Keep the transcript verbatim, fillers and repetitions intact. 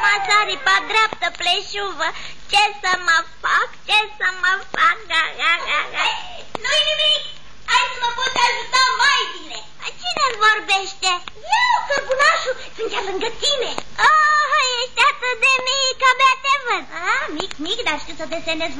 rămas aripa dreaptă pleșuvă. Ce să mă fac, ce să mă fac? Ga, ga, ga, ga. Nu-i nimic, hai să mă poți ajuta mai bine. Cine vorbește? Eu, cărbunașul, sunt chiar lângă tine. Oh, ești atât de mic, abia te văd. Ah, mic, mic, dar știu să desenez